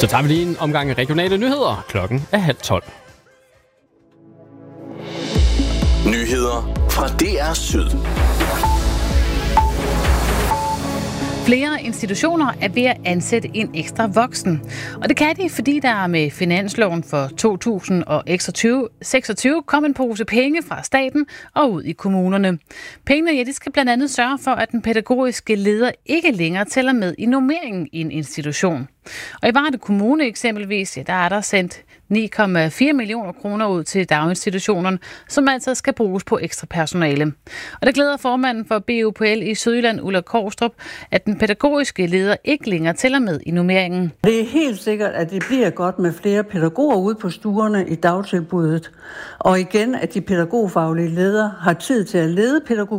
Så tager vi lige en omgang af regionale nyheder. Klokken er 11:30. Nyheder fra DR Syd. Flere institutioner er ved at ansætte en ekstra voksen. Og det kan de, fordi der med finansloven for 2026 kom en pose penge fra staten og ud i kommunerne. Pengene de skal blandt andet sørge for, at den pædagogiske leder ikke længere tæller med i normeringen i en institution. Og i Varde Kommune eksempelvis, der er der sendt 9,4 millioner kroner ud til daginstitutionerne, som altså skal bruges på ekstra personale. Og det glæder formanden for BUPL i Sydjylland, Ulla Korstrup, at den pædagogiske leder ikke længere tæller med i normeringen. Det er helt sikkert, at det bliver godt med flere pædagoger ude på stuerne i dagtilbuddet. Og igen, at de pædagogfaglige ledere har tid til at lede